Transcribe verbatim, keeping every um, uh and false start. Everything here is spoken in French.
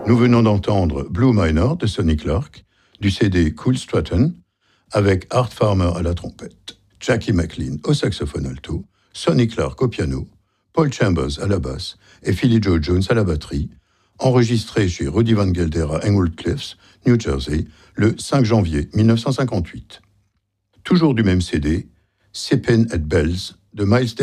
Nous venons d'entendre Blue Minor de Sonny Clark, du C D Cool Stratton, avec Art Farmer à la trompette, Jackie McLean au saxophone alto, Sonny Clark au piano, Paul Chambers à la basse et Philly Joe Jones à la batterie, enregistré chez Rudy Van Gelder à Englewood Cliffs, New Jersey, le cinq janvier mille neuf cent cinquante-huit. Toujours du même C D, Sippin' at Bells de Miles Davis.